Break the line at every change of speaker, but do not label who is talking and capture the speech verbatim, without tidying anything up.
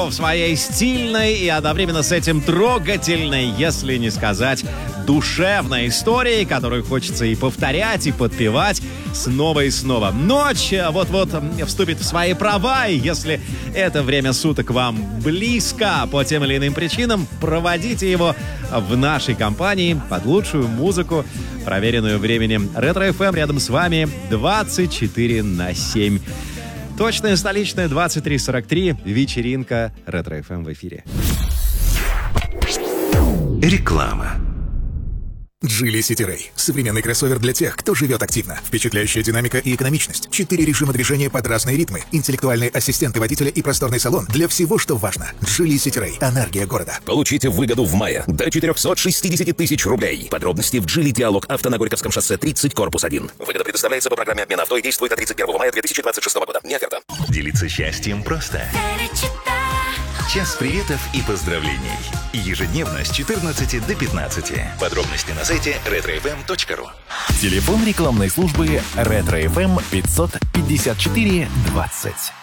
музыку в своей стильной и одновременно с этим трогательной, если не сказать душевной истории, которую хочется и повторять, и подпевать снова и снова. Ночь вот-вот вступит в свои права, и если это время суток вам близко по тем или иным причинам, проводите его в нашей компании под лучшую музыку, проверенную временем. Ретро-эф эм рядом с вами двадцать четыре на семь. Точная столичная двадцать три сорок три. Вечеринка Ретро-эф эм в эфире.
Реклама.
Geely City Ray. Современный кроссовер для тех, кто живет активно. Впечатляющая динамика и экономичность. Четыре режима движения под разные ритмы. Интеллектуальные ассистенты водителя и просторный салон для всего, что важно. Geely City Ray. Энергия города.
Получите выгоду в мае до четыреста шестьдесят тысяч рублей. Подробности в Geely Диалог Авто на Горьковском шоссе тридцать, корпус один. Выгода предоставляется по программе обмена авто и действует до тридцать первого мая две тысячи двадцать шестого года. Не оферта.
Делиться счастьем просто. Час приветов и поздравлений. Ежедневно с четырнадцати до пятнадцати. Подробности на сайте ретро эф эм точка ру.
Телефон рекламной службы Ретро-эф эм пятьсот пятьдесят четыре двадцать.